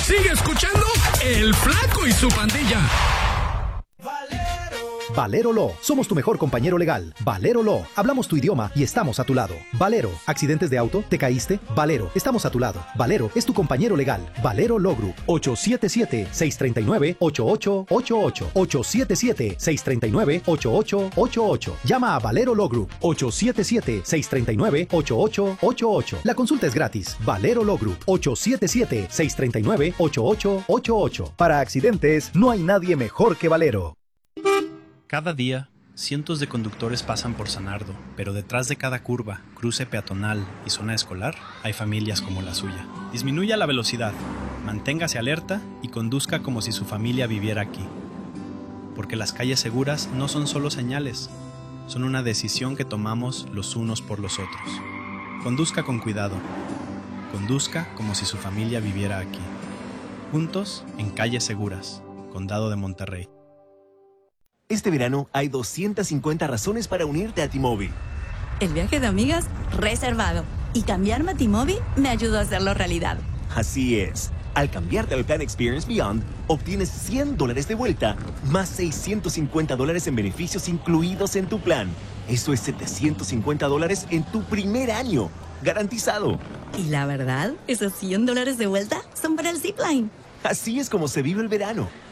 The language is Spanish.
Sigue escuchando El Flaco y su Pandilla. Valero Law. Somos tu mejor compañero legal. Valero Law. Hablamos tu idioma y estamos a tu lado. Valero. ¿Accidentes de auto? ¿Te caíste? Valero. Estamos a tu lado. Valero es tu compañero legal. Valero Law Group. 877-639-8888. 877-639-8888. Llama a Valero Law Group. 877-639-8888. La consulta es gratis. Valero Law Group. 877-639-8888. Para accidentes, no hay nadie mejor que Valero. Cada día, cientos de conductores pasan por San Ardo, pero detrás de cada curva, cruce peatonal y zona escolar, hay familias como la suya. Disminuya la velocidad, manténgase alerta y conduzca como si su familia viviera aquí. Porque las calles seguras no son solo señales, son una decisión que tomamos los unos por los otros. Conduzca con cuidado. Conduzca como si su familia viviera aquí. Juntos en Calles Seguras, Condado de Monterrey. Este verano hay 250 razones para unirte a T-Mobile. El viaje de amigas reservado. Y cambiarme a T-Mobile me ayudó a hacerlo realidad. Así es. Al cambiarte al plan Experience Beyond, obtienes $100 de vuelta, más $650 en beneficios incluidos en tu plan. Eso es $750 en tu primer año. Garantizado. Y la verdad, esos $100 de vuelta son para el zipline. Así es como se vive el verano.